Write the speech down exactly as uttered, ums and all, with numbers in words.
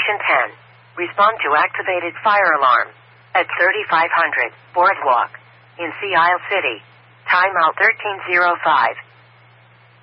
Station ten. Respond to activated fire alarm. At thirty-five hundred, Boardwalk. In Sea Isle City. Timeout thirteen oh five.